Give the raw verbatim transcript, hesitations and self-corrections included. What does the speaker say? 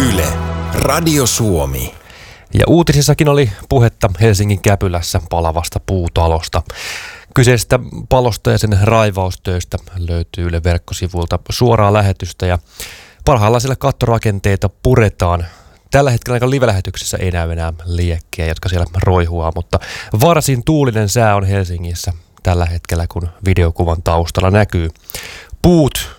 Yle, Radio Suomi. Ja uutisissakin oli puhetta Helsingin Käpylässä palavasta puutalosta. Kyseisestä palosta ja sen raivaustöistä löytyy Yle verkkosivulta suoraa lähetystä ja parhaillaan siellä kattorakenteita puretaan. Tällä hetkellä aika live-lähetyksessä ei näy enää liekkiä, jotka siellä roihuaa, mutta varsin tuulinen sää on Helsingissä tällä hetkellä, kun videokuvan taustalla näkyy puut